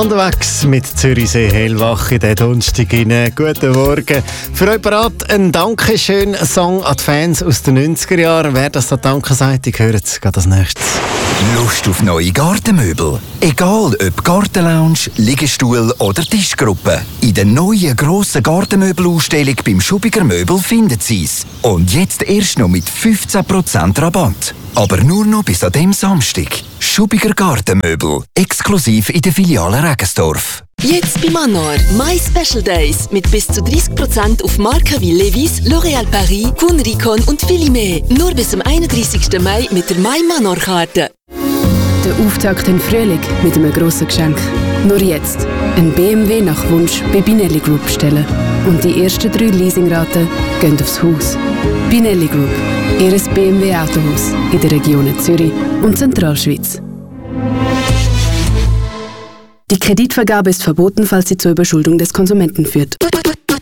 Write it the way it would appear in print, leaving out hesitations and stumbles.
Unterwegs mit Zürichsee hellwach in den Donnerstag rein. Guten Morgen. Für euch parat ein Dankeschön-Song an die Fans aus den 90er Jahren. Wer das da Danke sagt, ich höre es gerade als nächstes. Lust auf neue Gartenmöbel? Egal ob Gartenlounge, Liegestuhl oder Tischgruppe. In der neuen grossen Gartenmöbelausstellung beim Schubiger Möbel finden Sie es. Und jetzt erst noch mit 15% Rabatt. Aber nur noch bis an dem Samstag. Schubiger Gartenmöbel. Exklusiv in der Filiale Regensdorf. Jetzt bei Manor. My Special Days. Mit bis zu 30% auf Marken wie Levi's, L'Oréal Paris, Kunricon und viele mehr. Nur bis zum 31. Mai mit der My Manor-Karte. Der Auftakt in Frühling mit einem grossen Geschenk. Nur jetzt. Ein BMW nach Wunsch bei Binelli Group bestellen. Und die ersten 3 Leasingraten gehen aufs Haus. Binelli Group. Ihres BMW Autohaus in den Regionen Zürich und Zentralschweiz. Die Kreditvergabe ist verboten, falls sie zur Überschuldung des Konsumenten führt.